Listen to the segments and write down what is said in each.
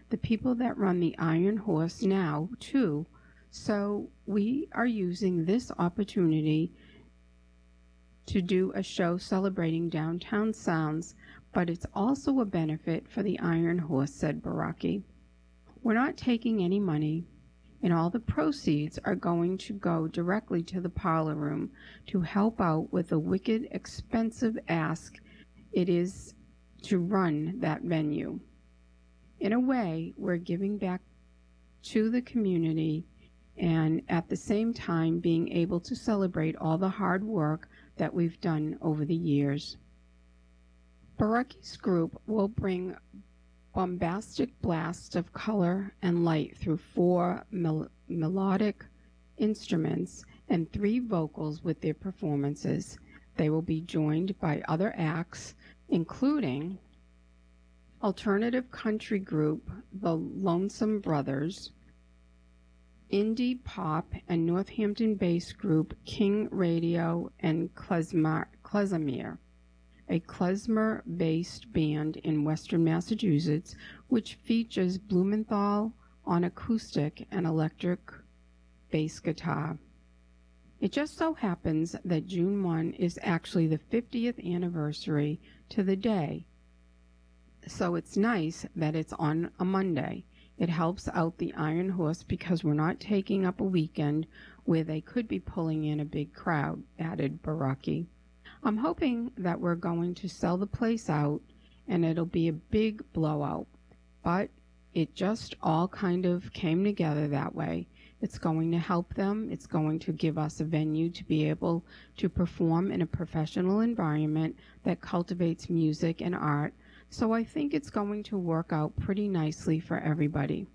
the people that run the Iron Horse now, too. So we are using this opportunity to do a show celebrating downtown sounds, but it's also a benefit for the Iron Horse, said Baraki. We're not taking any money, and all the proceeds are going to go directly to the parlor room to help out with the wicked expensive ask it is to run that venue. In a way, we're giving back to the community and at the same time being able to celebrate all the hard work that we've done over the years. Baraki's group will bring bombastic blasts of color and light through 4 melodic instruments and 3 vocals with their performances. They will be joined by other acts, including alternative country group The Lonesome Brothers, indie pop and Northampton-based group King Radio, and Klezmer, a klezmer-based band in western Massachusetts, which features Blumenthal on acoustic and electric bass guitar. It just so happens that June 1 is actually the 50th anniversary to the day, so it's nice that it's on a Monday. It helps out the Iron Horse because we're not taking up a weekend where they could be pulling in a big crowd, added Baraki. I'm hoping that we're going to sell the place out and it'll be a big blowout, but it just all kind of came together that way. It's going to help them. It's going to give us a venue to be able to perform in a professional environment that cultivates music and art. So I think it's going to work out pretty nicely for everybody.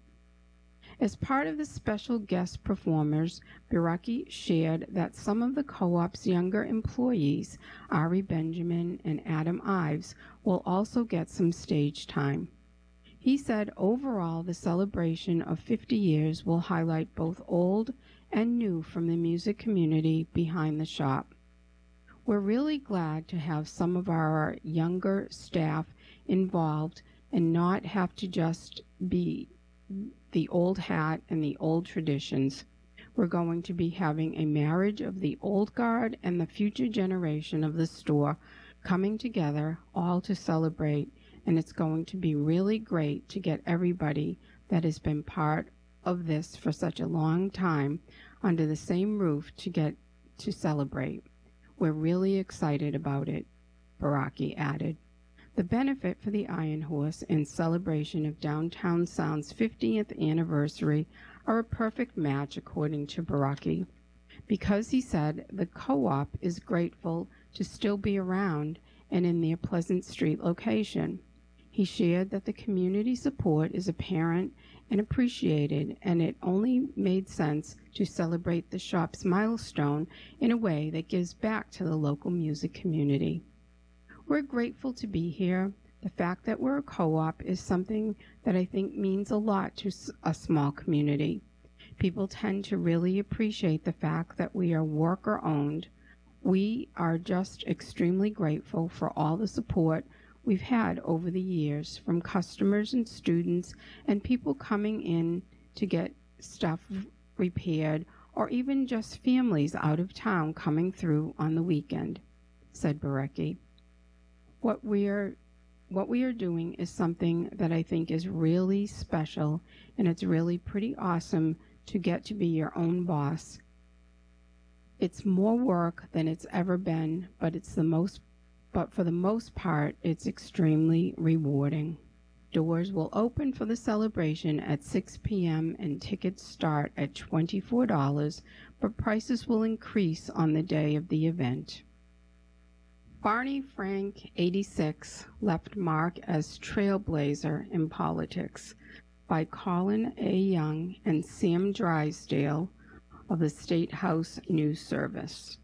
As part of the special guest performers, Baraki shared that some of the co-op's younger employees, Ari Benjamin and Adam Ives, will also get some stage time. He said overall the celebration of 50 years will highlight both old and new from the music community behind the shop. We're really glad to have some of our younger staff involved and not have to just be the old hat and the old traditions. We're going to be having a marriage of the old guard and the future generation of the store coming together all to celebrate, and it's going to be really great to get everybody that has been part of this for such a long time under the same roof to get to celebrate. We're really excited about it, Baraki added. The benefit for the Iron Horse in celebration of Downtown Sound's 50th anniversary are a perfect match, according to Baraki, because he said the co-op is grateful to still be around and in their Pleasant Street location. He shared that the community support is apparent and appreciated, and it only made sense to celebrate the shop's milestone in a way that gives back to the local music community. We're grateful to be here. The fact that we're a co-op is something that I think means a lot to a small community. People tend to really appreciate the fact that we are worker-owned. We are just extremely grateful for all the support we've had over the years from customers and students and people coming in to get stuff repaired, or even just families out of town coming through on the weekend, said Baraki. What we are doing is something that I think is really special, and it's really pretty awesome to get to be your own boss. It's more work than it's ever been, but for the most part, it's extremely rewarding. Doors will open for the celebration at 6 p.m. and tickets start at $24, but prices will increase on the day of the event. Barney Frank, 86, left mark as trailblazer in politics by Colin A. Young and Sam Drysdale of the State House News Service.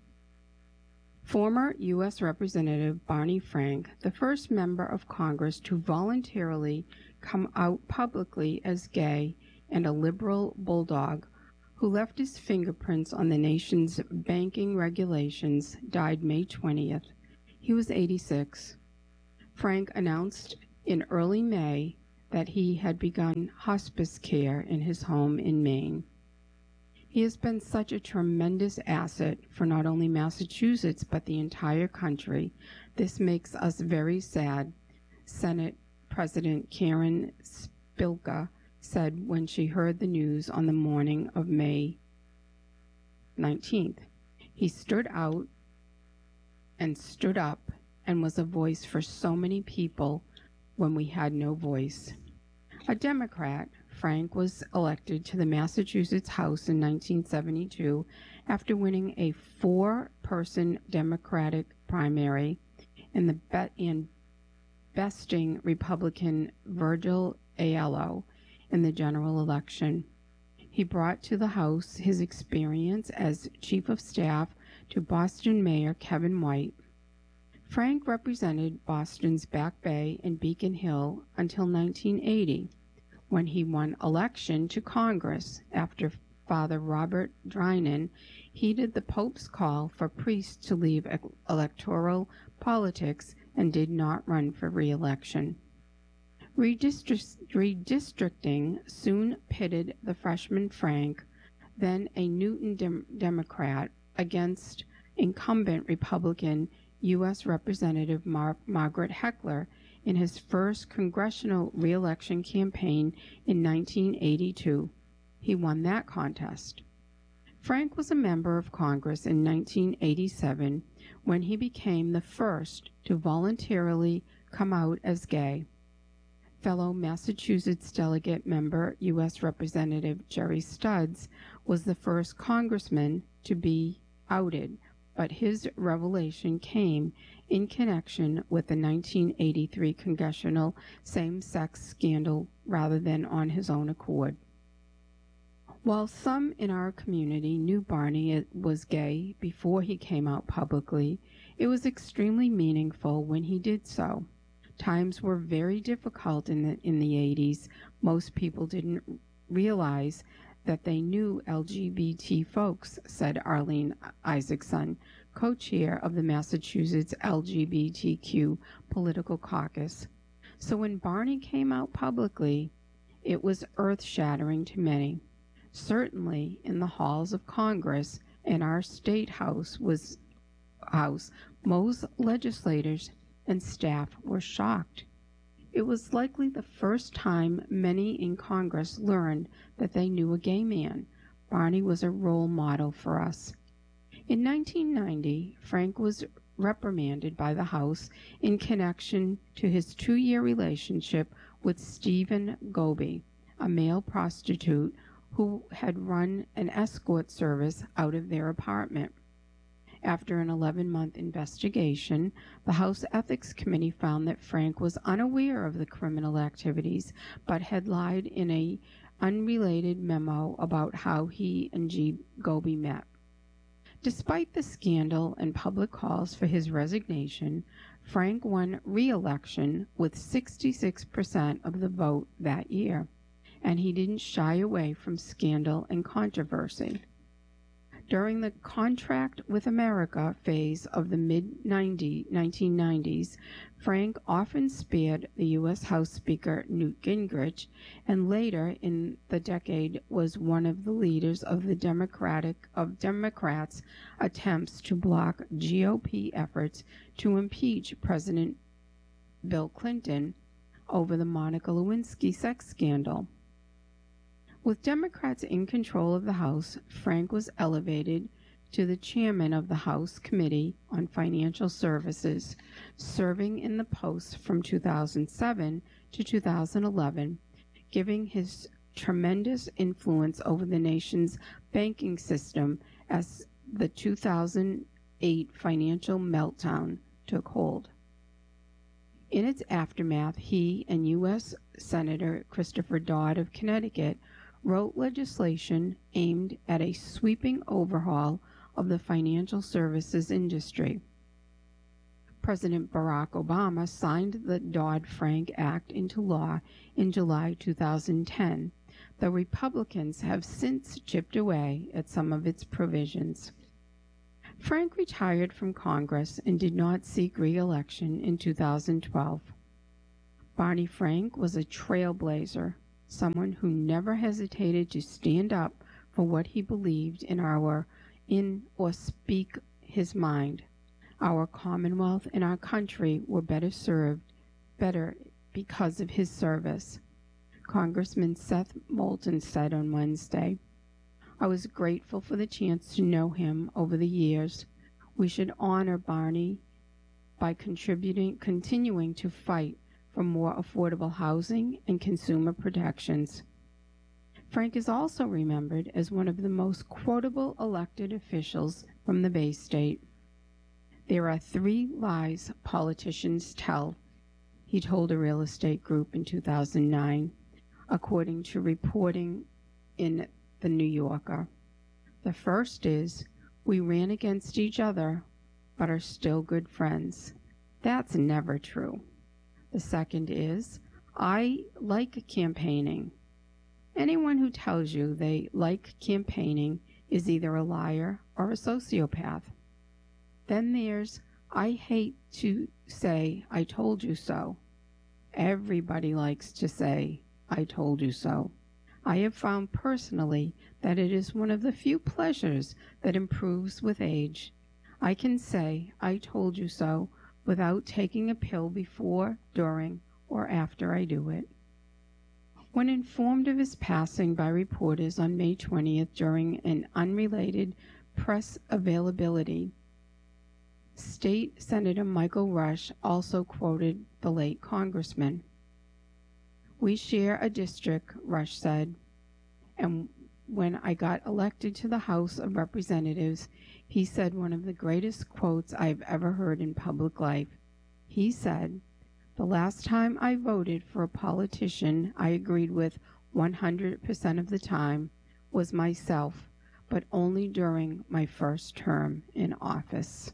Former U.S. Representative Barney Frank, the first member of Congress to voluntarily come out publicly as gay and a liberal bulldog who left his fingerprints on the nation's banking regulations, died May 20th. He was 86. Frank announced in early May that he had begun hospice care in his home in Maine. He has been such a tremendous asset for not only Massachusetts but the entire country. This makes us very sad, Senate President Karen Spilka said when she heard the news on the morning of May 19th. He stood out and stood up and was a voice for so many people when we had no voice. A Democrat, Frank was elected to the Massachusetts House in 1972 after winning a 4-person Democratic primary and besting Republican Virgil Aiello in the general election. He brought to the House his experience as Chief of Staff to Boston Mayor Kevin White. Frank represented Boston's Back Bay and Beacon Hill until 1980, when he won election to Congress after Father Robert Drinan heeded the Pope's call for priests to leave electoral politics and did not run for re-election. Redistricting soon pitted the freshman Frank, then a Newton Democrat, against incumbent Republican U.S. Representative Margaret Heckler in his first congressional re-election campaign in 1982. He won that contest. Frank was a member of Congress in 1987 when he became the first to voluntarily come out as gay. Fellow Massachusetts delegate member U.S. Representative Jerry Studs was the first congressman to be outed, but his revelation came in connection with the 1983 congressional same-sex scandal rather than on his own accord. While some in our community knew Barney was gay before he came out publicly, it was extremely meaningful when he did so. Times were very difficult in the 80s. Most people didn't realize that they knew LGBT folks, said Arlene Isaacson, co-chair of the Massachusetts LGBTQ Political Caucus. So when Barney came out publicly, it was earth-shattering to many. Certainly in the halls of Congress and our state house, most legislators and staff were shocked. It was likely the first time many in Congress learned that they knew a gay man. Barney was a role model for us. In 1990, Frank was reprimanded by the House in connection to his 2-year relationship with Stephen Goby, a male prostitute who had run an escort service out of their apartment. After an 11-month investigation, the House Ethics Committee found that Frank was unaware of the criminal activities, but had lied in an unrelated memo about how he and Goby met. Despite the scandal and public calls for his resignation, Frank won re-election with 66% of the vote that year, and he didn't shy away from scandal and controversy. During the Contract with America phase of the mid-1990s, Frank often spared the U.S. House Speaker Newt Gingrich, and later in the decade was one of the leaders of the Democrats' attempts to block GOP efforts to impeach President Bill Clinton over the Monica Lewinsky sex scandal. With Democrats in control of the House, Frank was elevated to the chairman of the House Committee on Financial Services, serving in the post from 2007 to 2011, giving his tremendous influence over the nation's banking system as the 2008 financial meltdown took hold. In its aftermath, he and U.S. Senator Christopher Dodd of Connecticut wrote legislation aimed at a sweeping overhaul of the financial services industry. President Barack Obama signed the Dodd-Frank Act into law in July 2010. The Republicans have since chipped away at some of its provisions. Frank retired from Congress and did not seek re-election in 2012. Barney Frank was a trailblazer, someone who never hesitated to stand up for what he believed in or speak his mind. Our Commonwealth and our country were better because of his service. Congressman Seth Moulton said on Wednesday, "I was grateful for the chance to know him over the years. We should honor Barney by continuing to fight for more affordable housing and consumer protections." Frank is also remembered as one of the most quotable elected officials from the Bay State. "There are 3 lies politicians tell," he told a real estate group in 2009, according to reporting in The New Yorker. "The first is, we ran against each other, but are still good friends. That's never true. The second is, I like campaigning. Anyone who tells you they like campaigning is either a liar or a sociopath. Then there's, I hate to say I told you so. Everybody likes to say I told you so. I have found personally that it is one of the few pleasures that improves with age. I can say I told you so without taking a pill before, during, or after I do it." When informed of his passing by reporters on May 20th during an unrelated press availability, State Senator Michael Rush also quoted the late congressman. "We share a district," Rush said, "and when I got elected to the House of Representatives, he said one of the greatest quotes I've ever heard in public life. He said, 'The last time I voted for a politician I agreed with 100% of the time was myself, but only during my first term in office.'"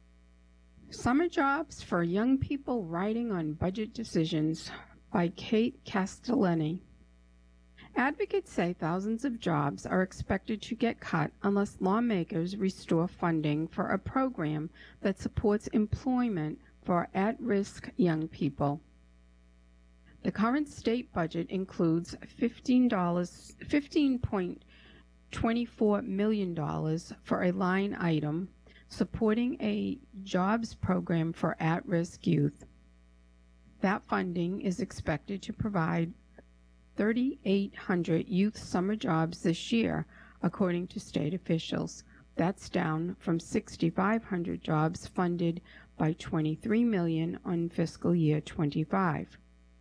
Summer Jobs for Young People Writing on Budget Decisions by Kate Castellani. Advocates say thousands of jobs are expected to get cut unless lawmakers restore funding for a program that supports employment for at-risk young people. The current state budget includes $15.24 million for a line item supporting a jobs program for at-risk youth. That funding is expected to provide 3,800 youth summer jobs this year, according to state officials. That's down from 6,500 jobs funded by $23 million on fiscal year 25.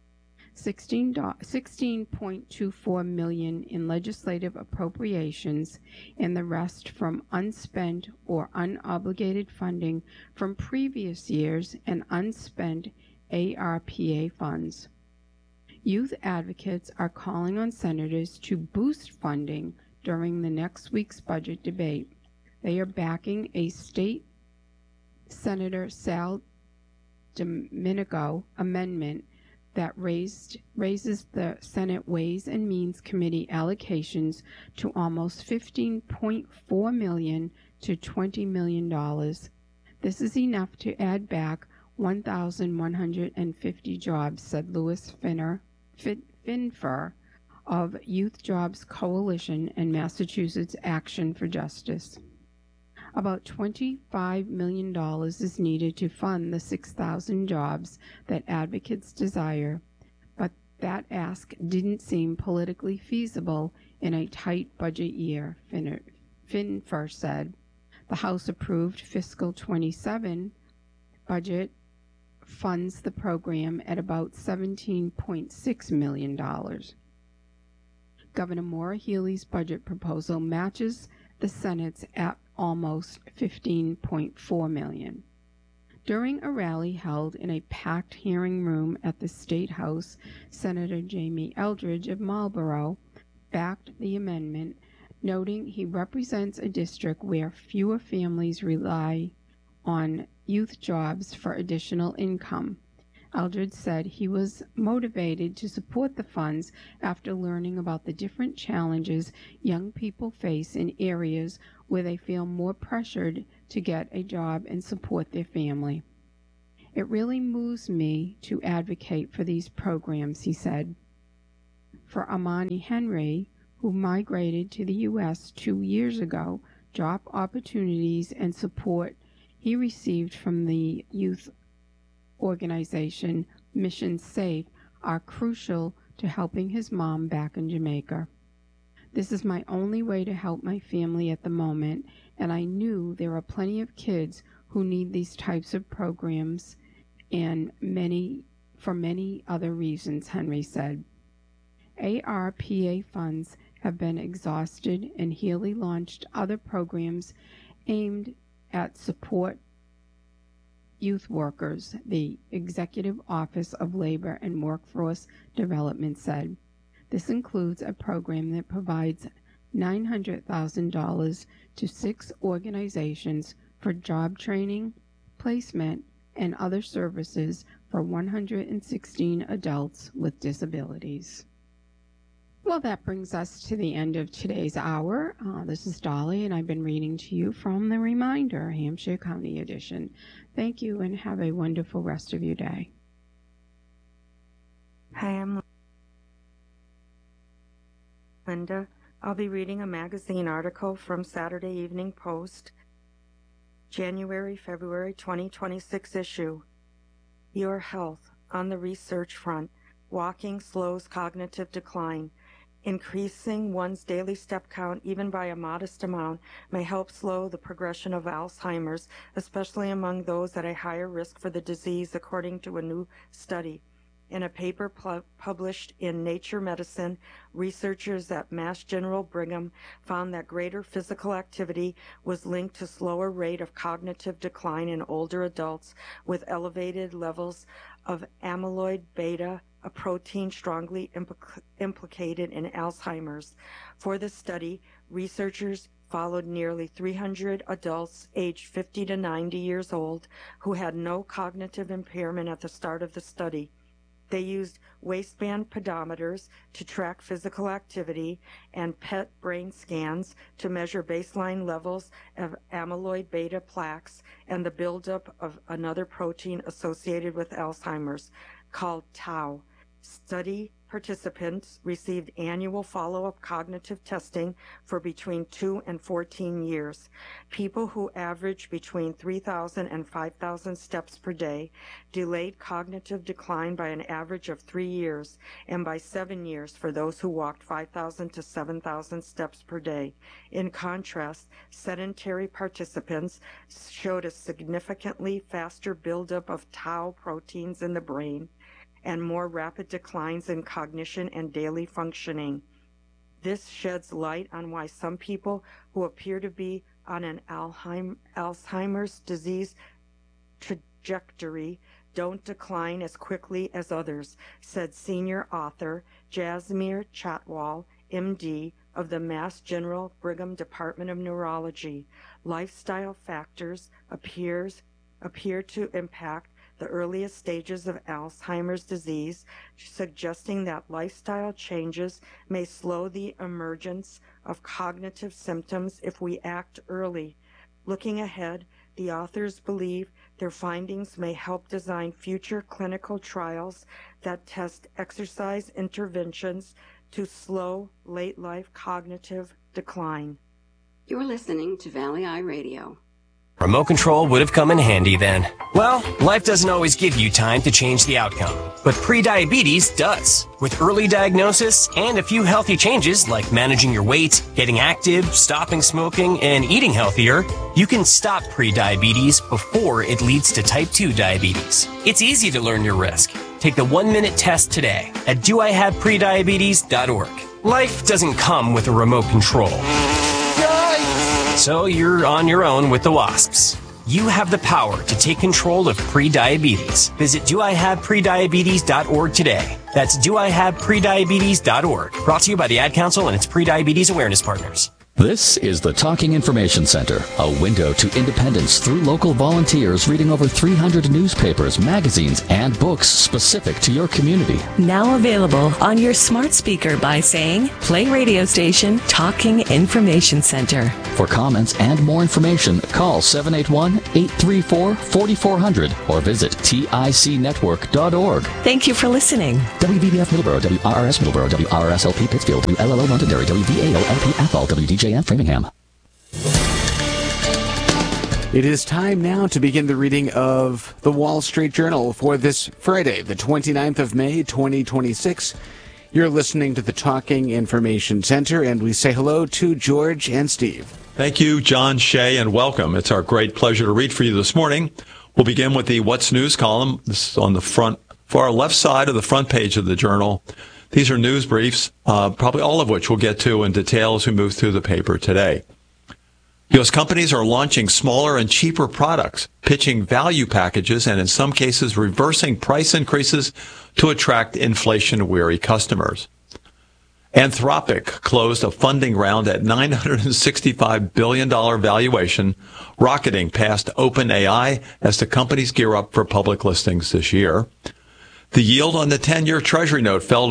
$16.24 million in legislative appropriations, and the rest from unspent or unobligated funding from previous years and unspent ARPA funds. Youth advocates are calling on senators to boost funding during the next week's budget debate. They are backing a state Senator Sal Domenico amendment that raises the Senate Ways and Means Committee allocations to almost $15.4 million to $20 million. This is enough to add back 1,150 jobs, said Louis Finfer of Youth Jobs Coalition and Massachusetts Action for Justice. About $25 million is needed to fund the 6,000 jobs that advocates desire, but that ask didn't seem politically feasible in a tight budget year, Finfer said. The House approved fiscal 27 budget funds the program at about $17.6 million. Governor Maura Healey's budget proposal matches the Senate's at almost $15.4 million. During a rally held in a packed hearing room at the State House, Senator Jamie Eldridge of Marlborough backed the amendment, noting he represents a district where fewer families rely on youth jobs for additional income. Eldridge said he was motivated to support the funds after learning about the different challenges young people face in areas where they feel more pressured to get a job and support their family. It really moves me to advocate for these programs, he said. For Amani Henry, who migrated to the U.S. 2 years ago, job opportunities and support he received from the youth organization Mission Safe are crucial to helping his mom back in Jamaica. This is my only way to help my family at the moment, and I knew there are plenty of kids who need these types of programs and for many other reasons, Henry said. ARPA funds have been exhausted, and Healy launched other programs aimed at support youth workers, the Executive Office of Labor and Workforce Development said. This includes a program that provides $900,000 to 6 organizations for job training, placement, and other services for 116 adults with disabilities. Well, that brings us to the end of today's hour. This is Dolly, and I've been reading to you from The Reminder, Hampshire County Edition. Thank you, and have a wonderful rest of your day. Hi, I'm Linda. I'll be reading a magazine article from Saturday Evening Post, February 2026 issue. Your Health on the Research Front. Walking slows cognitive decline. Increasing one's daily step count, even by a modest amount, may help slow the progression of Alzheimer's, especially among those at a higher risk for the disease, according to a new study. In a paper published in Nature Medicine, researchers at Mass General Brigham found that greater physical activity was linked to slower rate of cognitive decline in older adults with elevated levels of amyloid beta, a protein strongly implicated in Alzheimer's. For the study, researchers followed nearly 300 adults aged 50 to 90 years old who had no cognitive impairment at the start of the study. They used waistband pedometers to track physical activity and PET brain scans to measure baseline levels of amyloid beta plaques and the buildup of another protein associated with Alzheimer's, called tau. Study participants received annual follow-up cognitive testing for between 2 and 14 years. People who averaged between 3,000 and 5,000 steps per day delayed cognitive decline by an average of 3 years, and by 7 years for those who walked 5,000 to 7,000 steps per day. In contrast, sedentary participants showed a significantly faster buildup of tau proteins in the brain and more rapid declines in cognition and daily functioning. This sheds light on why some people who appear to be on an Alzheimer's disease trajectory don't decline as quickly as others, said senior author Jasmeer Chatwal, MD, of the Mass General Brigham Department of Neurology. Lifestyle factors appear to impact the earliest stages of Alzheimer's disease, suggesting that lifestyle changes may slow the emergence of cognitive symptoms if we act early. Looking ahead, the authors believe their findings may help design future clinical trials that test exercise interventions to slow late-life cognitive decline. You're listening to Valley Eye Radio. Remote control would have come in handy then. Well, life doesn't always give you time to change the outcome, but prediabetes does. With early diagnosis and a few healthy changes like managing your weight, getting active, stopping smoking, and eating healthier, you can stop prediabetes before it leads to type 2 diabetes. It's easy to learn your risk. Take the 1-minute test today at doihaveprediabetes.org. Life doesn't come with a remote control. So you're on your own with the wasps. You have the power to take control of prediabetes. Visit doihaveprediabetes.org today. That's doihaveprediabetes.org. Brought to you by the Ad Council and its prediabetes awareness partners. This is the Talking Information Center, a window to independence through local volunteers reading over 300 newspapers, magazines, and books specific to your community. Now available on your smart speaker by saying, play radio station Talking Information Center. For comments and more information, call 781-834-4400 or visit ticnetwork.org. Thank you for listening. WVBF Middleborough, WRRS Middleborough, WRSLP Pittsfield, WLLO Londonderry, WVAOLP Athol, WDJM Framingham. It is time now to begin the reading of the Wall Street Journal for this Friday, the 29th of May, 2026. You're listening to the Talking Information Center, and we say hello to George and Steve. Thank you, John Shea, and welcome. It's our great pleasure to read for you this morning. We'll begin with the What's News column. This is on the front, far left side of the front page of the Journal. These are news briefs, probably all of which we'll get to in detail as we move through the paper today. U.S. companies are launching smaller and cheaper products, pitching value packages, and in some cases reversing price increases to attract inflation-weary customers. Anthropic closed a funding round at $965 billion valuation, rocketing past OpenAI as the companies gear up for public listings this year. The yield on the 10-year Treasury note fell to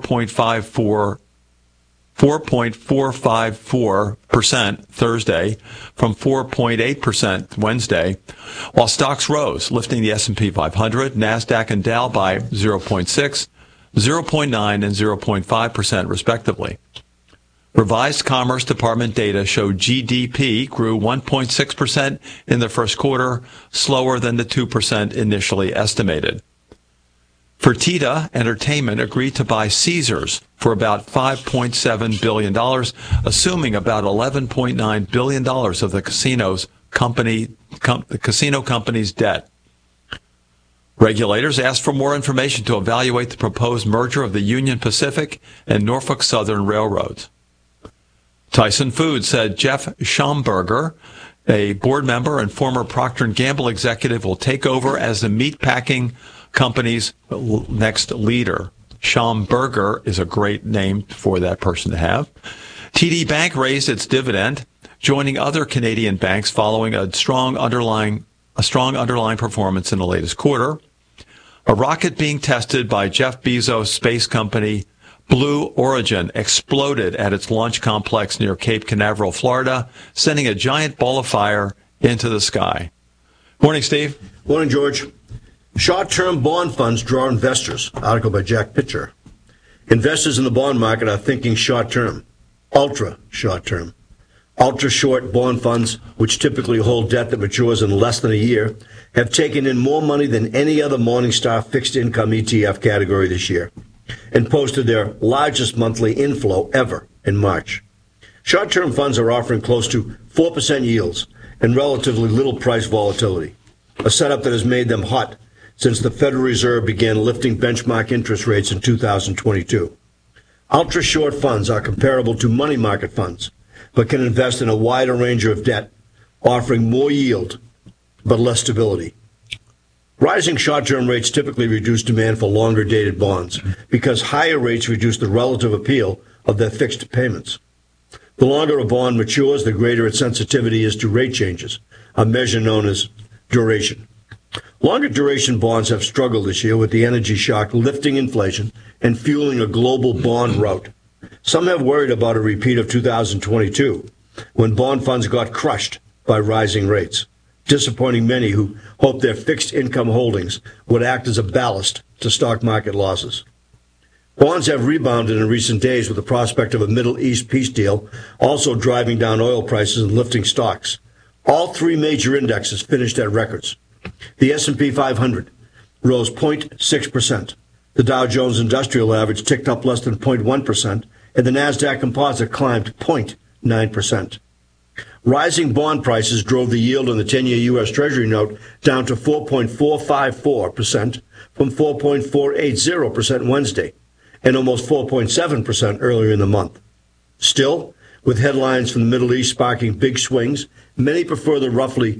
4.454% Thursday from 4.8% Wednesday, while stocks rose, lifting the S&P 500, NASDAQ, and Dow by 0.6%, 0.9%, and 0.5% respectively. Revised Commerce Department data showed GDP grew 1.6% in the first quarter, slower than the 2% initially estimated. Fertitta Entertainment agreed to buy Caesars for about $5.7 billion, assuming about $11.9 billion of the casino company's debt. Regulators asked for more information to evaluate the proposed merger of the Union Pacific and Norfolk Southern Railroads. Tyson Foods said Jeff Schamberger, a board member and former Procter & Gamble executive, will take over as the meatpacking company's next leader. Schamberger is a great name for that person to have. TD Bank raised its dividend, joining other Canadian banks following a strong underlying performance in the latest quarter. A rocket being tested by Jeff Bezos' space company Blue Origin exploded at its launch complex near Cape Canaveral, Florida, sending a giant ball of fire into the sky. Morning, Steve. Morning, George. Short-term bond funds draw investors. Article by Jack Pitcher. Investors in the bond market are thinking short-term, ultra-short-term. Ultra-short bond funds, which typically hold debt that matures in less than a year, have taken in more money than any other Morningstar fixed income ETF category this year and posted their largest monthly inflow ever in March. Short-term funds are offering close to 4% yields and relatively little price volatility, a setup that has made them hot since the Federal Reserve began lifting benchmark interest rates in 2022. Ultra-short funds are comparable to money market funds, but can invest in a wider range of debt, offering more yield but less stability. Rising short-term rates typically reduce demand for longer-dated bonds because higher rates reduce the relative appeal of their fixed payments. The longer a bond matures, the greater its sensitivity is to rate changes, a measure known as duration. Longer duration bonds have struggled this year with the energy shock lifting inflation and fueling a global bond rout. Some have worried about a repeat of 2022, when bond funds got crushed by rising rates, disappointing many who hoped their fixed income holdings would act as a ballast to stock market losses. Bonds have rebounded in recent days with the prospect of a Middle East peace deal also driving down oil prices and lifting stocks. All three major indexes finished at records. The S&P 500 rose 0.6%. The Dow Jones Industrial Average ticked up less than 0.1%, and the NASDAQ Composite climbed 0.9%. Rising bond prices drove the yield on the 10-year U.S. Treasury note down to 4.454% from 4.480% Wednesday, and almost 4.7% earlier in the month. Still, with headlines from the Middle East sparking big swings, many prefer the roughly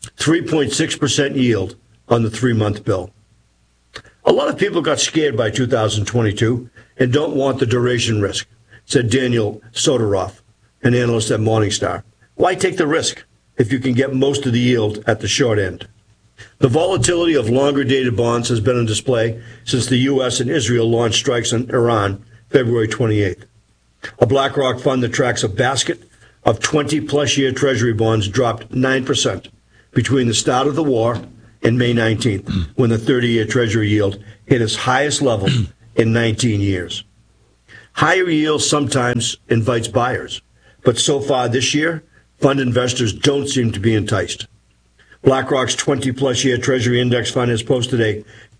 3.6% yield on the 3-month bill. A lot of people got scared by 2022 and don't want the duration risk, said Daniel Sodoroff, an analyst at Morningstar. Why take the risk if you can get most of the yield at the short end? The volatility of longer-dated bonds has been on display since the U.S. and Israel launched strikes on Iran February 28th. A BlackRock fund that tracks a basket of 20-plus year Treasury bonds dropped 9% between the start of the war and May 19th, when the 30-year Treasury yield hit its highest level in 19 years. Higher yields sometimes invites buyers, but so far this year, fund investors don't seem to be enticed. BlackRock's 20-plus year Treasury Index Fund has posted a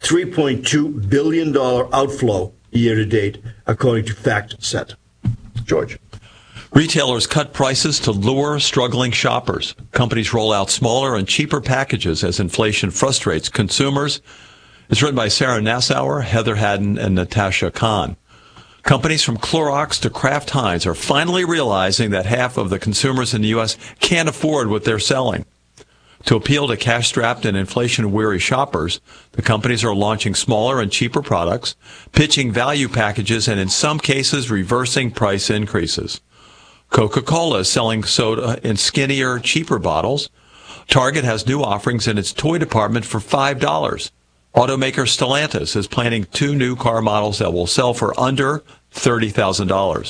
$3.2 billion outflow year-to-date, according to FactSet. George. Retailers cut prices to lure struggling shoppers. Companies roll out smaller and cheaper packages as inflation frustrates consumers. It's written by Sarah Nassauer, Heather Haddon, and Natasha Khan. Companies from Clorox to Kraft Heinz are finally realizing that half of the consumers in the U.S. can't afford what they're selling. To appeal to cash-strapped and inflation-weary shoppers, the companies are launching smaller and cheaper products, pitching value packages, and in some cases, reversing price increases. Coca-Cola is selling soda in skinnier, cheaper bottles. Target has new offerings in its toy department for $5. Automaker Stellantis is planning 2 new car models that will sell for under $30,000.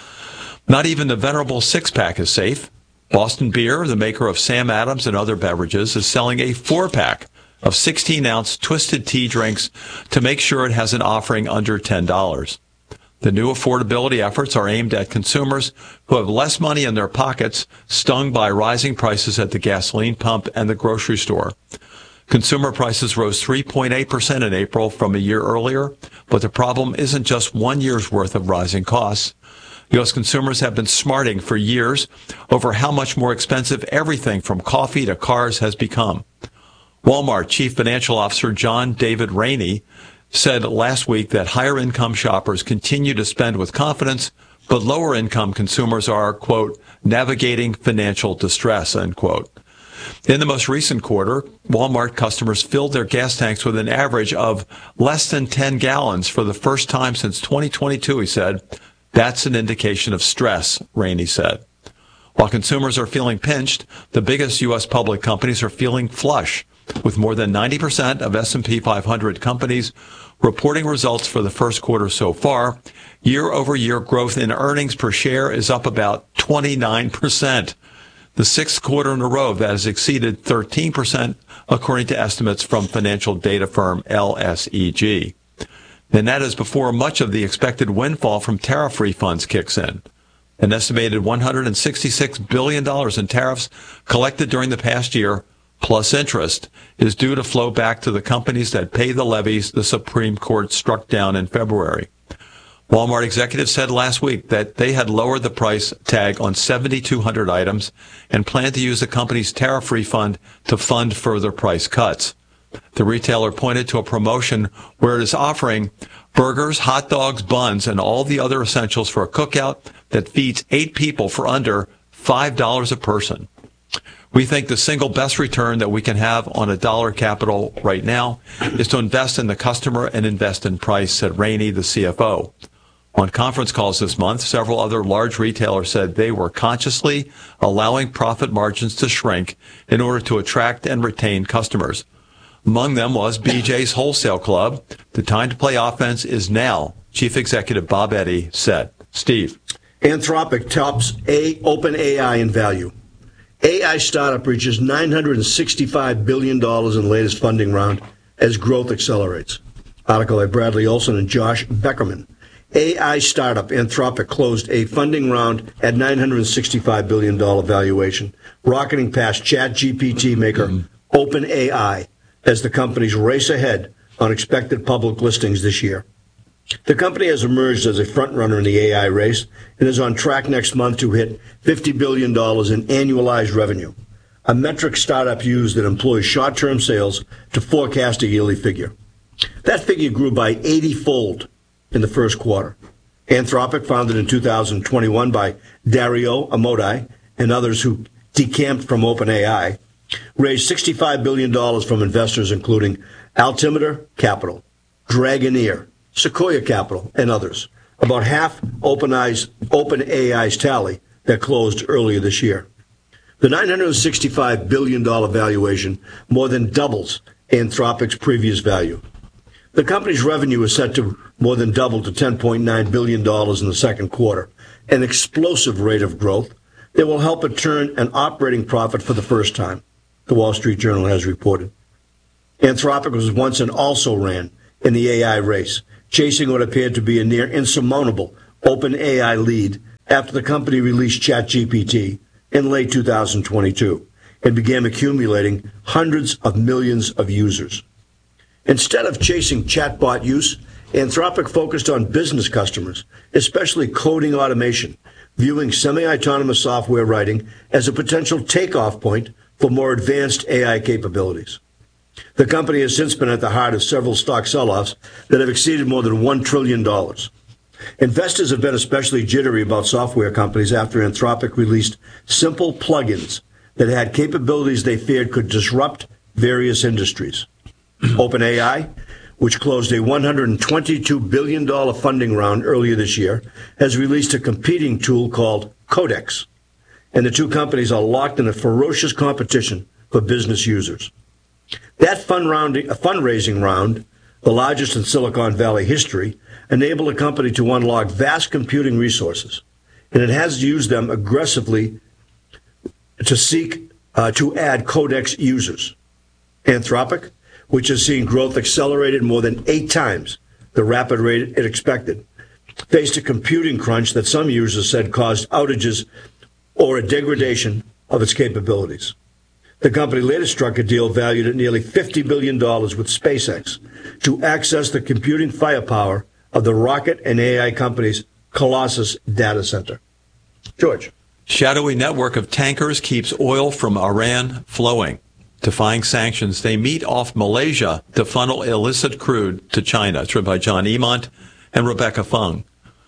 Not even the venerable six-pack is safe. Boston Beer, the maker of Sam Adams and other beverages, is selling a 4-pack of 16-ounce twisted tea drinks to make sure it has an offering under $10. The new affordability efforts are aimed at consumers who have less money in their pockets, stung by rising prices at the gasoline pump and the grocery store. Consumer prices rose 3.8% in April from a year earlier, but the problem isn't just 1 year's worth of rising costs. U.S. consumers have been smarting for years over how much more expensive everything from coffee to cars has become. Walmart Chief Financial Officer John David Rainey said last week that higher-income shoppers continue to spend with confidence, but lower-income consumers are, quote, navigating financial distress, end quote. In the most recent quarter, Walmart customers filled their gas tanks with an average of less than 10 gallons for the first time since 2022, he said. That's an indication of stress, Rainey said. While consumers are feeling pinched, the biggest U.S. public companies are feeling flush, with more than 90% of S&P 500 companies reporting results for the first quarter so far. Year-over-year growth in earnings per share is up about 29%. The sixth quarter in a row that has exceeded 13%, according to estimates from financial data firm LSEG. And that is before much of the expected windfall from tariff refunds kicks in. An estimated $166 billion in tariffs collected during the past year, plus interest, is due to flow back to the companies that pay the levies the Supreme Court struck down in February. Walmart executives said last week that they had lowered the price tag on 7,200 items and planned to use the company's tariff refund to fund further price cuts. The retailer pointed to a promotion where it is offering burgers, hot dogs, buns, and all the other essentials for a cookout that feeds 8 people for under $5 a person. We think the single best return that we can have on a dollar capital right now is to invest in the customer and invest in price, said Rainey, the CFO. On conference calls this month, several other large retailers said they were consciously allowing profit margins to shrink in order to attract and retain customers. Among them was BJ's Wholesale Club. The time to play offense is now, Chief Executive Bob Eddy said. Steve. Anthropic tops OpenAI in value. AI startup reaches $965 billion in latest funding round as growth accelerates. Article by Bradley Olson and Josh Beckerman. AI startup Anthropic closed a funding round at $965 billion valuation, rocketing past ChatGPT maker OpenAI as the companies race ahead on expected public listings this year. The company has emerged as a frontrunner in the AI race and is on track next month to hit $50 billion in annualized revenue, a metric startup used that employs short-term sales to forecast a yearly figure. That figure grew by 80-fold in the first quarter. Anthropic, founded in 2021 by Dario Amodei and others who decamped from OpenAI, raised $65 billion from investors including Altimeter Capital, Dragoneer, Sequoia Capital, and others. About half OpenAI's tally that closed earlier this year. The $965 billion valuation more than doubles Anthropic's previous value. The company's revenue is set to more than double to $10.9 billion in the second quarter, an explosive rate of growth that will help it turn an operating profit for the first time, the Wall Street Journal has reported. Anthropic was once an also-ran in the AI race, chasing what appeared to be a near insurmountable OpenAI lead after the company released ChatGPT in late 2022 and began accumulating hundreds of millions of users. Instead of chasing chatbot use, Anthropic focused on business customers, especially coding automation, viewing semi-autonomous software writing as a potential takeoff point for more advanced AI capabilities. The company has since been at the heart of several stock sell-offs that have exceeded more than $1 trillion. Investors have been especially jittery about software companies after Anthropic released simple plugins that had capabilities they feared could disrupt various industries. OpenAI, which closed a $122 billion funding round earlier this year, has released a competing tool called Codex, and the two companies are locked in a ferocious competition for business users. That fundraising round, the largest in Silicon Valley history, enabled the company to unlock vast computing resources, and it has used them aggressively to seek to add Codex users. Anthropic, which has seen growth accelerated more than 8 times the rapid rate it expected, faced a computing crunch that some users said caused outages or a degradation of its capabilities. The company later struck a deal valued at nearly $50 billion with SpaceX to access the computing firepower of the rocket and AI company's Colossus data center. George. Shadowy network of tankers keeps oil from Iran flowing. Defying sanctions, they meet off Malaysia to funnel illicit crude to China. It's written by John Emont and Rebecca Fung.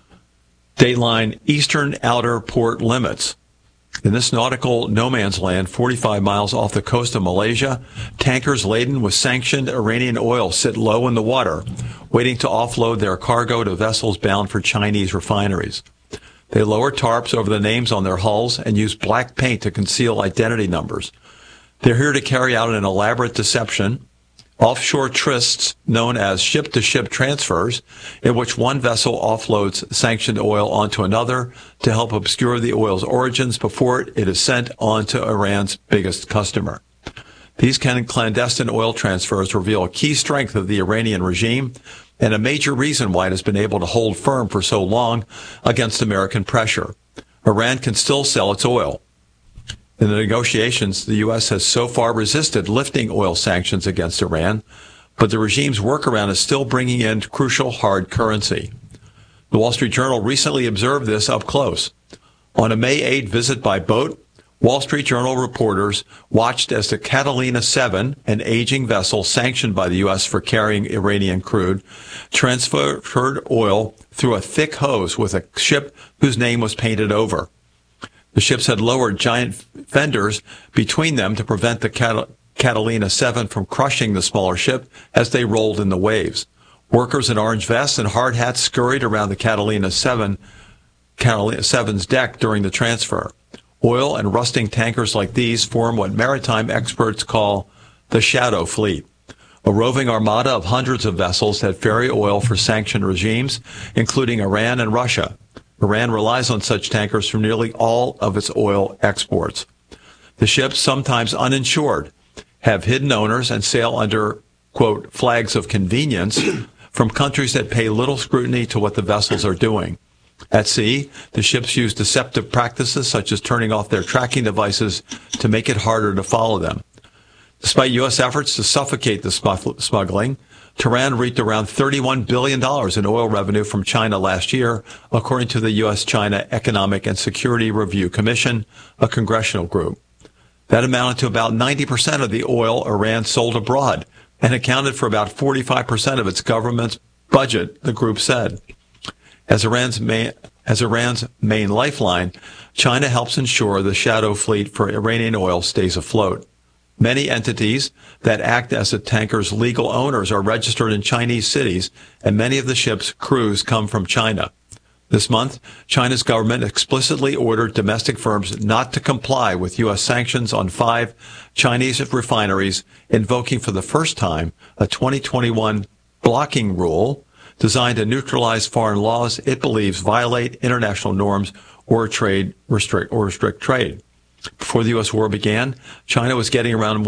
Dateline Eastern Outer Port Limits. In this nautical no man's land, 45 miles off the coast of Malaysia, tankers laden with sanctioned Iranian oil sit low in the water, waiting to offload their cargo to vessels bound for Chinese refineries. They lower tarps over the names on their hulls and use black paint to conceal identity numbers. They're here to carry out an elaborate deception, offshore trysts known as ship-to-ship transfers, in which one vessel offloads sanctioned oil onto another to help obscure the oil's origins before it is sent on to Iran's biggest customer. These clandestine oil transfers reveal a key strength of the Iranian regime and a major reason why it has been able to hold firm for so long against American pressure. Iran can still sell its oil. In the negotiations, the U.S. has so far resisted lifting oil sanctions against Iran, but the regime's workaround is still bringing in crucial hard currency. The Wall Street Journal recently observed this up close. On a May 8 visit by boat, Wall Street Journal reporters watched as the Catalina 7, an aging vessel sanctioned by the U.S. for carrying Iranian crude, transferred oil through a thick hose with a ship whose name was painted over. The ships had lowered giant fenders between them to prevent the Catalina 7 from crushing the smaller ship as they rolled in the waves. Workers in orange vests and hard hats scurried around the Catalina 7's deck during the transfer. Oil and rusting tankers like these form what maritime experts call the shadow fleet, a roving armada of hundreds of vessels that ferry oil for sanctioned regimes, including Iran and Russia. Iran relies on such tankers for nearly all of its oil exports. The ships, sometimes uninsured, have hidden owners and sail under, quote, flags of convenience from countries that pay little scrutiny to what the vessels are doing. At sea, the ships use deceptive practices such as turning off their tracking devices to make it harder to follow them. Despite U.S. efforts to suffocate the smuggling, Tehran reaped around $31 billion in oil revenue from China last year, according to the U.S.-China Economic and Security Review Commission, a congressional group. That amounted to about 90% of the oil Iran sold abroad and accounted for about 45% of its government's budget, the group said. As Iran's main lifeline, China helps ensure the shadow fleet for Iranian oil stays afloat. Many entities that act as the tanker's legal owners are registered in Chinese cities, and many of the ship's crews come from China. This month, China's government explicitly ordered domestic firms not to comply with U.S. sanctions on 5 Chinese refineries, invoking for the first time a 2021 blocking rule designed to neutralize foreign laws it believes violate international norms or restrict trade. Before the U.S. war began, China was getting around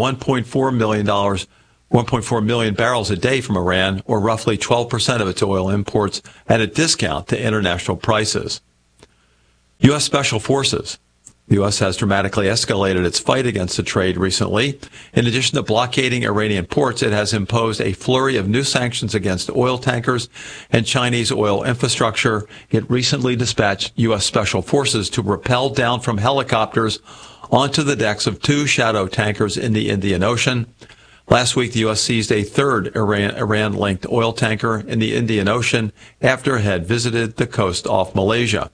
$1.4 million barrels a day from Iran, or roughly 12% of its oil imports, at a discount to international prices. U.S. Special Forces. The U.S. has dramatically escalated its fight against the trade recently. In addition to blockading Iranian ports, it has imposed a flurry of new sanctions against oil tankers and Chinese oil infrastructure. It recently dispatched U.S. Special Forces to rappel down from helicopters onto the decks of 2 shadow tankers in the Indian Ocean. Last week, the U.S. seized a third Iran-linked oil tanker in the Indian Ocean after it had visited the coast off Malaysia.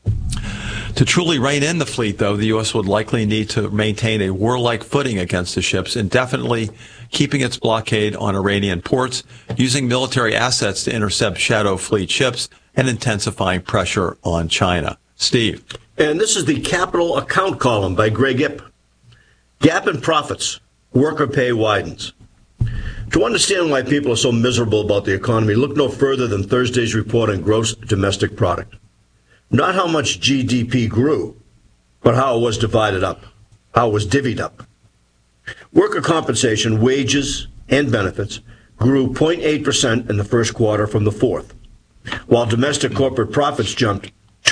To truly rein in the fleet, though, the U.S. would likely need to maintain a warlike footing against the ships, indefinitely keeping its blockade on Iranian ports, using military assets to intercept shadow fleet ships, and intensifying pressure on China. Steve. And this is the capital account column by Greg Ip. Gap in profits. Worker pay widens. To understand why people are so miserable about the economy, look no further than Thursday's report on gross domestic product. Not how much GDP grew, but how it was divided up, how it was divvied up. Worker compensation, wages, and benefits grew 0.8% in the first quarter from the fourth, while domestic corporate profits jumped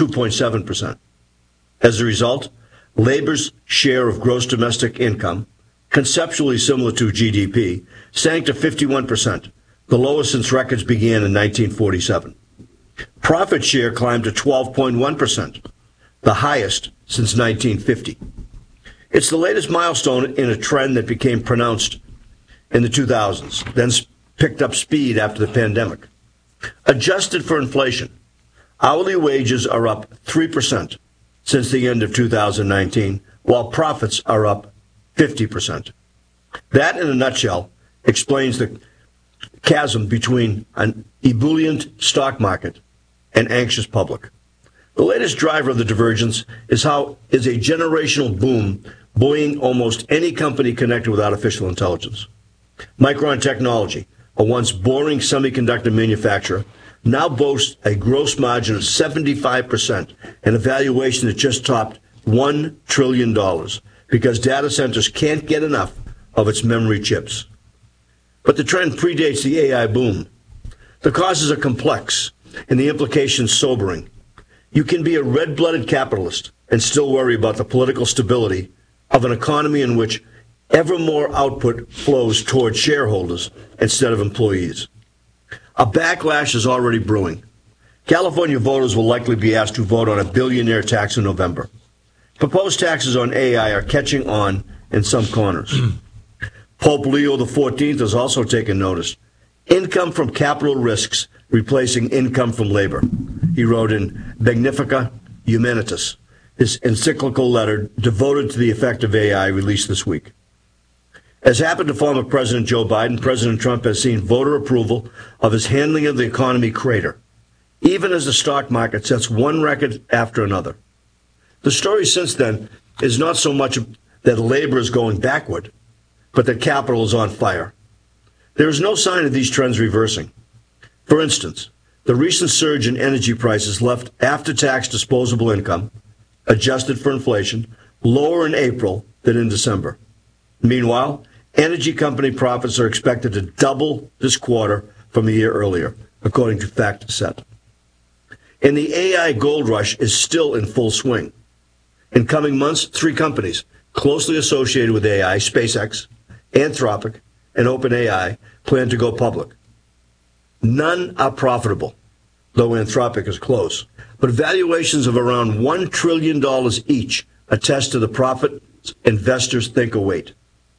2.7%. As a result, labor's share of gross domestic income, conceptually similar to GDP, sank to 51%, the lowest since records began in 1947. Profit share climbed to 12.1%, the highest since 1950. It's the latest milestone in a trend that became pronounced in the 2000s, then picked up speed after the pandemic. Adjusted for inflation, hourly wages are up 3% since the end of 2019, while profits are up 50%. That, in a nutshell, explains the chasm between an ebullient stock market and anxious public. The latest driver of the divergence is a generational boom buoying almost any company connected with artificial intelligence. Micron Technology, a once boring semiconductor manufacturer, now boasts a gross margin of 75% and a valuation that just topped $1 trillion because data centers can't get enough of its memory chips. But the trend predates the AI boom. The causes are complex and the implications sobering. You can be a red-blooded capitalist and still worry about the political stability of an economy in which ever more output flows toward shareholders instead of employees. A backlash is already brewing. California voters will likely be asked to vote on a billionaire tax in November. Proposed taxes on AI are catching on in some corners. Pope Leo XIV has also taken notice. Income from capital risks replacing income from labor. He wrote in Magnificat Humanitas, his encyclical letter devoted to the effect of AI released this week. As happened to former President Joe Biden, President Trump has seen voter approval of his handling of the economy crater, even as the stock market sets one record after another. The story since then is not so much that labor is going backward, but that capital is on fire. There is no sign of these trends reversing. For instance, the recent surge in energy prices left after-tax disposable income, adjusted for inflation, lower in April than in December. Meanwhile, energy company profits are expected to double this quarter from a year earlier, according to FactSet. And the AI gold rush is still in full swing. In coming months, 3 companies closely associated with AI, SpaceX, Anthropic, and OpenAI, plan to go public. None are profitable, though Anthropic is close. But valuations of around $1 trillion each attest to the profit investors think await.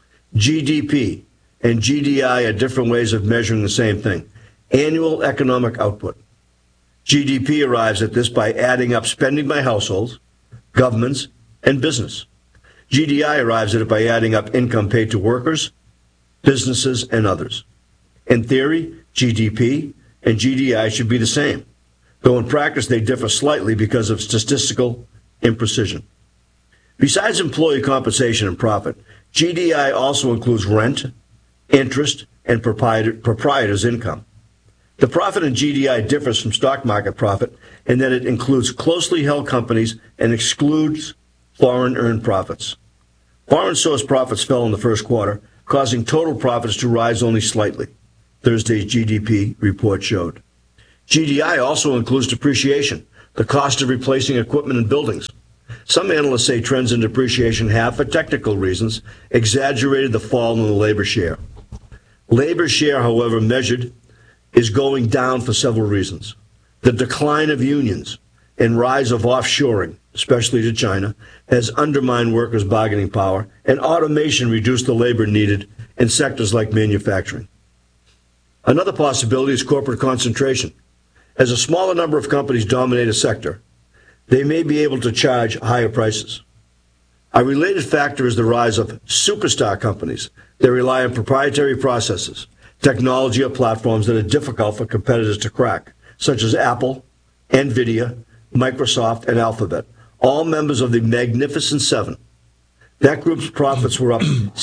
GDP and GDI are different ways of measuring the same thing, annual economic output. GDP arrives at this by adding up spending by households, governments, and business. GDI arrives at it by adding up income paid to workers, businesses, and others. In theory, GDP and GDI should be the same. though in practice they differ slightly because of statistical imprecision. Besides employee compensation and profit, GDI also includes rent, interest, and proprietor's income. The profit in GDI differs from stock market profit in that it includes closely held companies and excludes foreign earned profits. Foreign source profits fell in the first quarter, causing total profits to rise only slightly, Thursday's GDP report showed. GDI also includes depreciation, the cost of replacing equipment and buildings. Some analysts say trends in depreciation have, for technical reasons, exaggerated the fall in the labor share. Labor share, however, measured, is going down for several reasons. The decline of unions and rise of offshoring, especially to China, has undermined workers' bargaining power, and automation reduced the labor needed in sectors like manufacturing. Another possibility is corporate concentration. As a smaller number of companies dominate a sector, they may be able to charge higher prices. A related factor is the rise of superstar companies that rely on proprietary processes, technology, or platforms that are difficult for competitors to crack, such as Apple, NVIDIA, Microsoft, and Alphabet, all members of the Magnificent Seven. That group's profits were up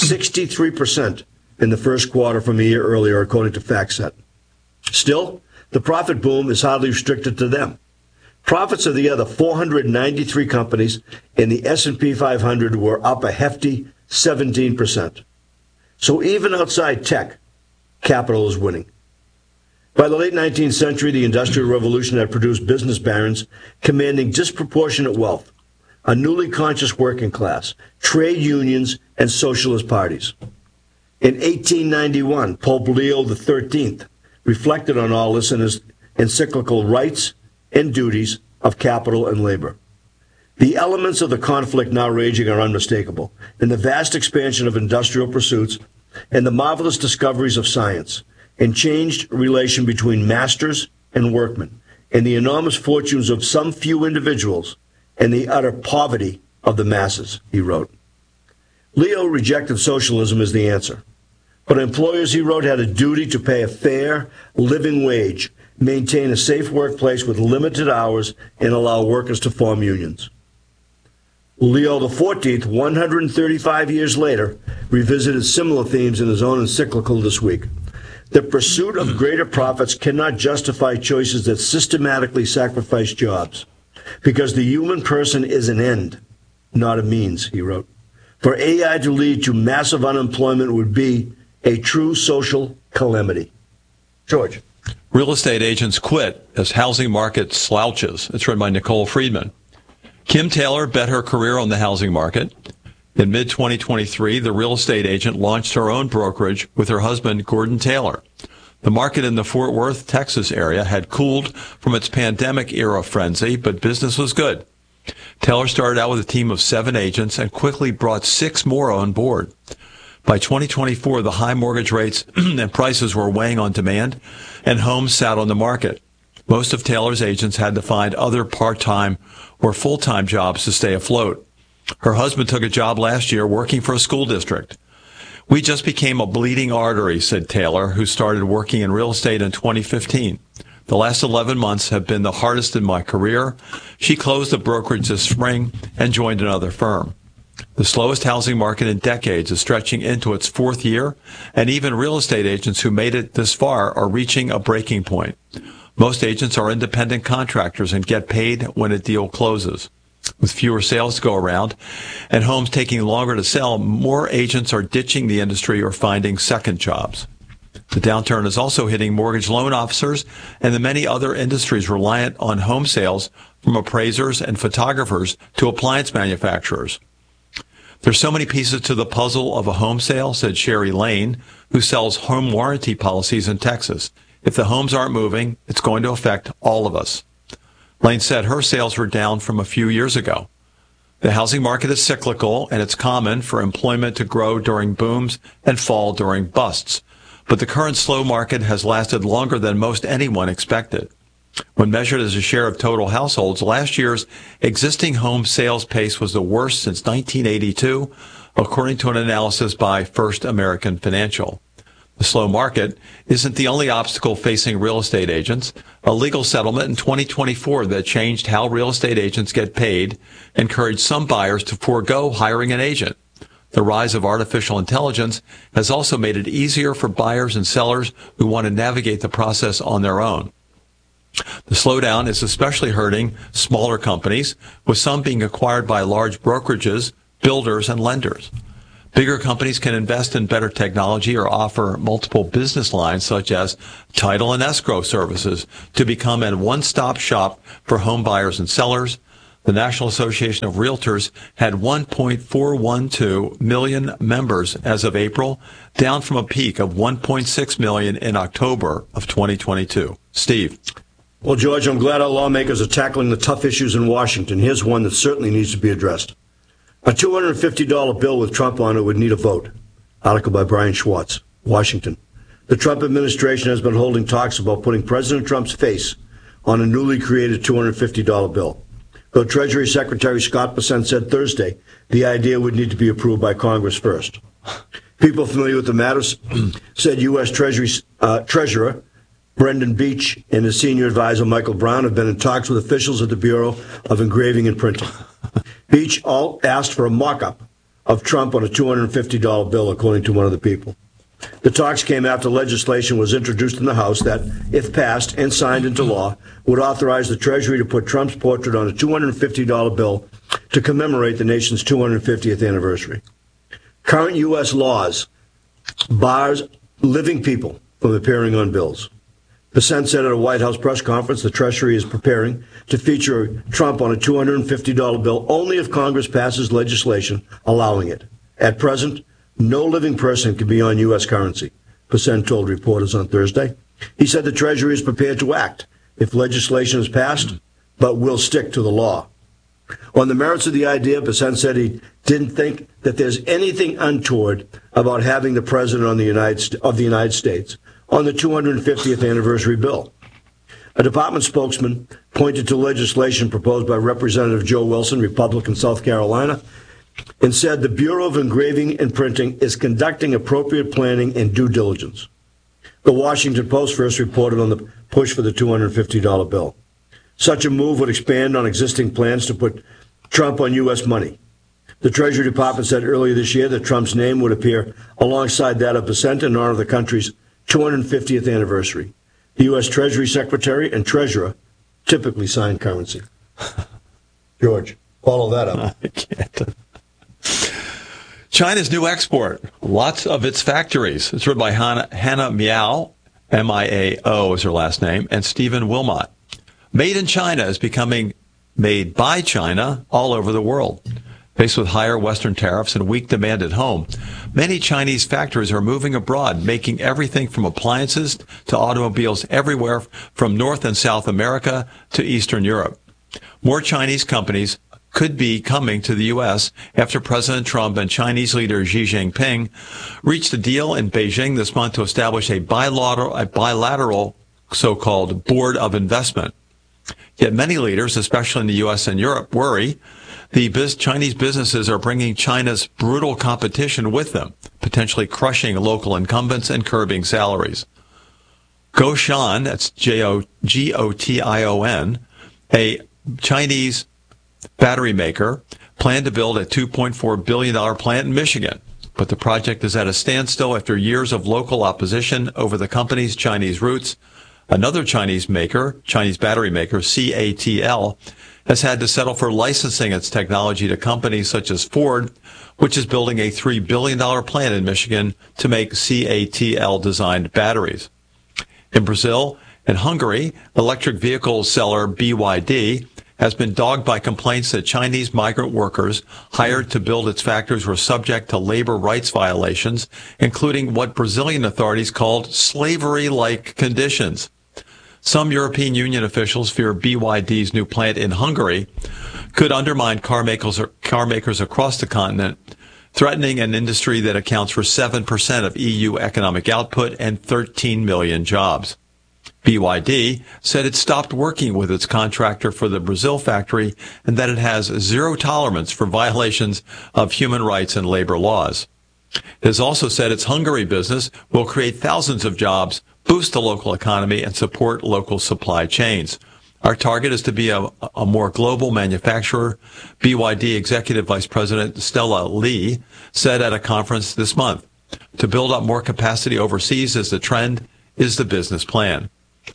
63% in the first quarter from a year earlier, according to FactSet. Still, the profit boom is hardly restricted to them. Profits of the other 493 companies in the S&P 500 were up a hefty 17%. So even outside tech, capital is winning. By the late 19th century, the Industrial Revolution had produced business barons commanding disproportionate wealth, a newly conscious working class, trade unions, and socialist parties. In 1891, Pope Leo XIII reflected on all this in his encyclical Rights and Duties of Capital and Labor. The elements of the conflict now raging are unmistakable in the vast expansion of industrial pursuits and the marvelous discoveries of science, and changed relation between masters and workmen, and the enormous fortunes of some few individuals and the utter poverty of the masses, he wrote. Leo rejected socialism as the answer. But employers, he wrote, had a duty to pay a fair living wage, maintain a safe workplace with limited hours, and allow workers to form unions. Leo XIV, 135 years later, revisited similar themes in his own encyclical this week. The pursuit of greater profits cannot justify choices that systematically sacrifice jobs, because the human person is an end, not a means, he wrote. For AI to lead to massive unemployment would be a true social calamity. George. Real estate agents quit as housing market slouches. It's written by Nicole Friedman. Kim Taylor bet her career on the housing market. In mid-2023, the real estate agent launched her own brokerage with her husband, Gordon Taylor. The market in the Fort Worth, Texas area had cooled from its pandemic-era frenzy, but business was good. Taylor started out with a team of 7 agents and quickly brought 6 more on board. By 2024, the high mortgage rates and prices were weighing on demand, and homes sat on the market. Most of Taylor's agents had to find other part-time or full-time jobs to stay afloat. Her husband took a job last year working for a school district. We just became a bleeding artery, said Taylor, who started working in real estate in 2015. The last 11 months have been the hardest in my career. She closed the brokerage this spring and joined another firm. The slowest housing market in decades is stretching into its 4th year, and even real estate agents who made it this far are reaching a breaking point. Most agents are independent contractors and get paid when a deal closes. With fewer sales to go around and homes taking longer to sell, more agents are ditching the industry or finding second jobs. The downturn is also hitting mortgage loan officers and the many other industries reliant on home sales, from appraisers and photographers to appliance manufacturers. There's so many pieces to the puzzle of a home sale, said Sherry Lane, who sells home warranty policies in Texas. If the homes aren't moving, it's going to affect all of us. Lane said her sales were down from a few years ago. The housing market is cyclical, and it's common for employment to grow during booms and fall during busts. But the current slow market has lasted longer than most anyone expected. When measured as a share of total households, last year's existing home sales pace was the worst since 1982, according to an analysis by First American Financial. The slow market isn't the only obstacle facing real estate agents. A legal settlement in 2024 that changed how real estate agents get paid encouraged some buyers to forego hiring an agent. The rise of artificial intelligence has also made it easier for buyers and sellers who want to navigate the process on their own. The slowdown is especially hurting smaller companies, with some being acquired by large brokerages, builders, and lenders. Bigger companies can invest in better technology or offer multiple business lines such as title and escrow services to become a one-stop shop for home buyers and sellers. The National Association of Realtors had 1.412 million members as of April, down from a peak of 1.6 million in October of 2022. Steve. Well, George, I'm glad our lawmakers are tackling the tough issues in Washington. Here's one that certainly needs to be addressed. A $250 bill with Trump on it would need a vote. Article by Brian Schwartz, Washington. The Trump administration has been holding talks about putting President Trump's face on a newly created $250 bill. Though Treasury Secretary Scott Bessent said Thursday the idea would need to be approved by Congress first. People familiar with the matters said U.S. Treasurer Brendan Beach and his senior advisor Michael Brown have been in talks with officials at the Bureau of Engraving and Printing. Beach all asked for a mock-up of Trump on a $250 bill, according to one of the people. The talks came after legislation was introduced in the House that, if passed and signed into law, would authorize the Treasury to put Trump's portrait on a $250 bill to commemorate the nation's 250th anniversary. Current U.S. laws bars living people from appearing on bills. Bessent said at a White House press conference the Treasury is preparing to feature Trump on a $250 bill only if Congress passes legislation allowing it. At present, no living person can be on U.S. currency, Bessent told reporters on Thursday. He said the Treasury is prepared to act if legislation is passed, but will stick to the law. On the merits of the idea, Bessent said he didn't think that there's anything untoward about having the President of the United States on the 250th anniversary bill. A department spokesman pointed to legislation proposed by Representative Joe Wilson, Republican, South Carolina, and said the Bureau of Engraving and Printing is conducting appropriate planning and due diligence. The Washington Post first reported on the push for the $250 bill. Such a move would expand on existing plans to put Trump on U.S. money. The Treasury Department said earlier this year that Trump's name would appear alongside that of Bessent in honor of the country's 250th anniversary. The U.S. Treasury Secretary and Treasurer typically sign currency. George, follow that up. I can't. China's new export. Lots of its factories. It's written by Hannah Miao, M-I-A-O is her last name, and Stephen Wilmot. Made in China is becoming made by China all over the world. Faced with higher Western tariffs and weak demand at home, many Chinese factories are moving abroad, making everything from appliances to automobiles everywhere from North and South America to Eastern Europe. More Chinese companies could be coming to the U.S. after President Trump and Chinese leader Xi Jinping reached a deal in Beijing this month to establish a bilateral so-called Board of Investment. Yet many leaders, especially in the U.S. and Europe, worry the Chinese businesses are bringing China's brutal competition with them, potentially crushing local incumbents and curbing salaries. Gotion, that's Gotion, a Chinese battery maker, planned to build a $2.4 billion plant in Michigan. But the project is at a standstill after years of local opposition over the company's Chinese roots. Another Chinese battery maker, CATL, has had to settle for licensing its technology to companies such as Ford, which is building a $3 billion plant in Michigan to make CATL-designed batteries. In Brazil and Hungary, electric vehicle seller BYD has been dogged by complaints that Chinese migrant workers hired to build its factories were subject to labor rights violations, including what Brazilian authorities called slavery-like conditions. Some European Union officials fear BYD's new plant in Hungary could undermine car makers across the continent, threatening an industry that accounts for 7% of EU economic output and 13 million jobs. BYD said it stopped working with its contractor for the Brazil factory and that it has zero tolerance for violations of human rights and labor laws. It has also said its Hungary business will create thousands of jobs, boost the local economy, and support local supply chains. Our target is to be a more global manufacturer, BYD Executive Vice President Stella Lee said at a conference this month. To build up more capacity overseas as the trend is the business plan.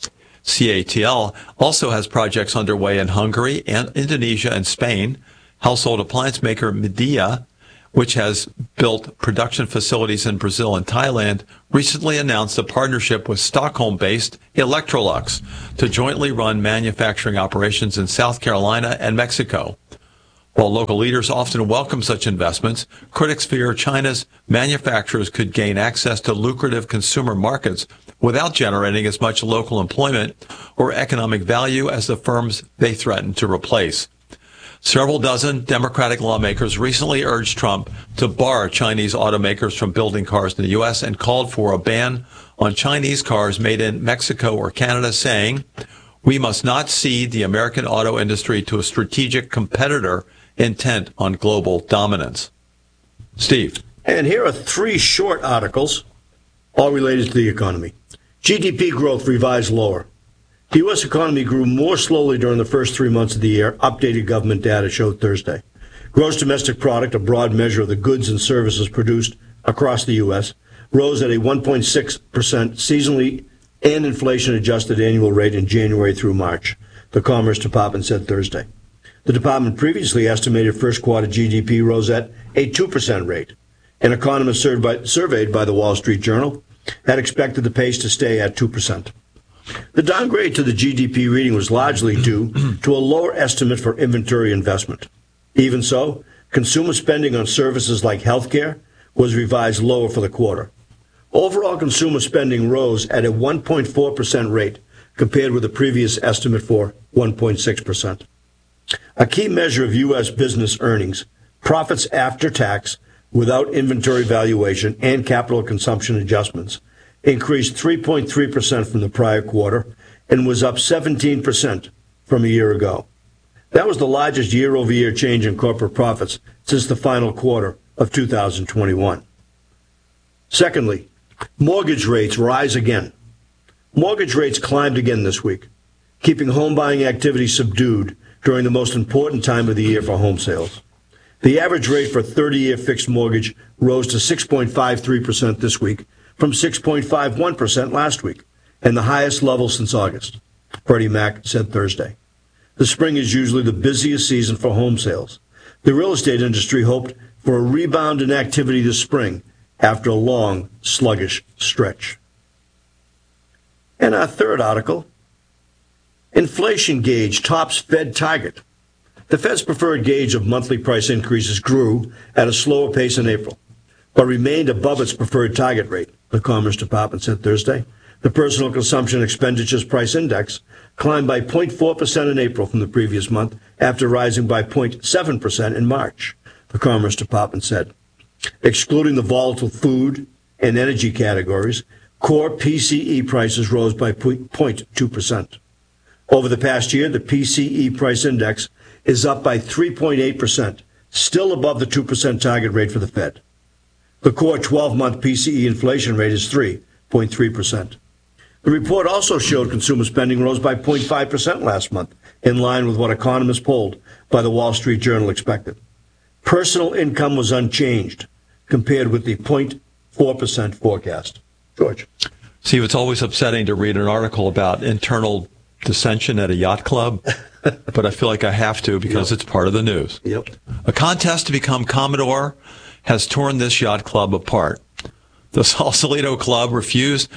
CATL also has projects underway in Hungary and Indonesia and Spain. Household appliance maker Midea, which has built production facilities in Brazil and Thailand, recently announced a partnership with Stockholm-based Electrolux to jointly run manufacturing operations in South Carolina and Mexico. While local leaders often welcome such investments, critics fear China's manufacturers could gain access to lucrative consumer markets without generating as much local employment or economic value as the firms they threaten to replace. Several dozen Democratic lawmakers recently urged Trump to bar Chinese automakers from building cars in the U.S. and called for a ban on Chinese cars made in Mexico or Canada, saying, "We must not cede the American auto industry to a strategic competitor intent on global dominance." Steve. And here are 3 short articles, all related to the economy. GDP growth revised lower. The U.S. economy grew more slowly during the first 3 months of the year, updated government data showed Thursday. Gross domestic product, a broad measure of the goods and services produced across the U.S., rose at a 1.6% seasonally and inflation-adjusted annual rate in January through March, the Commerce Department said Thursday. The department previously estimated first quarter GDP rose at a 2% rate. An economist surveyed by the Wall Street Journal had expected the pace to stay at 2%. The downgrade to the GDP reading was largely due to a lower estimate for inventory investment. Even so, consumer spending on services like healthcare was revised lower for the quarter. Overall consumer spending rose at a 1.4% rate compared with the previous estimate for 1.6%. A key measure of U.S. business earnings, profits after tax without inventory valuation and capital consumption adjustments, increased 3.3% from the prior quarter and was up 17% from a year ago. That was the largest year-over-year change in corporate profits since the final quarter of 2021. Secondly, mortgage rates rise again. Mortgage rates climbed again this week, keeping home buying activity subdued during the most important time of the year for home sales. The average rate for a 30-year fixed mortgage rose to 6.53% this week, from 6.51% last week, and the highest level since August, Freddie Mac said Thursday. The spring is usually the busiest season for home sales. The real estate industry hoped for a rebound in activity this spring after a long, sluggish stretch. And our third article, inflation gauge tops Fed target. The Fed's preferred gauge of monthly price increases grew at a slower pace in April, but remained above its preferred target rate, the Commerce Department said Thursday. The Personal Consumption Expenditures Price Index climbed by 0.4% in April from the previous month, after rising by 0.7% in March, the Commerce Department said. Excluding the volatile food and energy categories, core PCE prices rose by 0.2%. Over the past year, the PCE price index is up by 3.8%, still above the 2% target rate for the Fed. The core 12-month PCE inflation rate is 3.3%. The report also showed consumer spending rose by 0.5% last month, in line with what economists polled by the Wall Street Journal expected. Personal income was unchanged compared with the 0.4% forecast. George. Steve, it's always upsetting to read an article about internal dissension at a yacht club, but I feel like I have to because it's part of the news. Yep. A contest to become Commodore has torn this yacht club apart. The Sausalito Club refused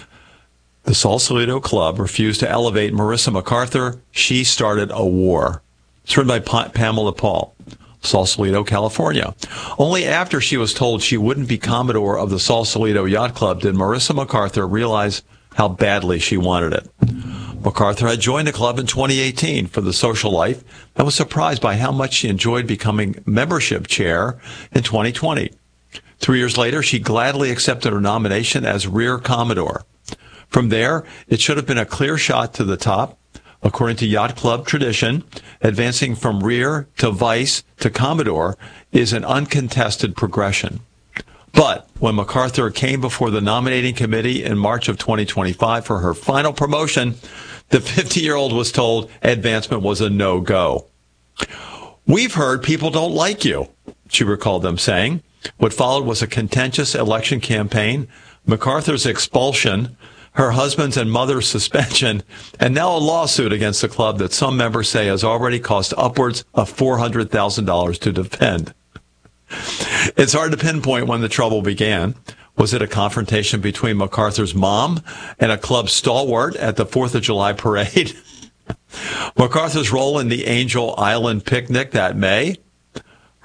to elevate Marissa MacArthur. She started a war. It's written by Pamela Paul, Sausalito, California. Only after she was told she wouldn't be Commodore of the Sausalito Yacht Club did Marissa MacArthur realize how badly she wanted it. MacArthur had joined the club in 2018 for the social life and was surprised by how much she enjoyed becoming membership chair in 2020. 3 years later, she gladly accepted her nomination as Rear Commodore. From there, it should have been a clear shot to the top. According to Yacht Club tradition, advancing from Rear to Vice to Commodore is an uncontested progression. But when MacArthur came before the nominating committee in March of 2025 for her final promotion, the 50-year-old was told advancement was a no-go. "We've heard people don't like you," she recalled them saying. What followed was a contentious election campaign, MacArthur's expulsion, her husband's and mother's suspension, and now a lawsuit against the club that some members say has already cost upwards of $400,000 to defend. It's hard to pinpoint when the trouble began. Was it a confrontation between MacArthur's mom and a club stalwart at the 4th of July parade? MacArthur's role in the Angel Island picnic that May?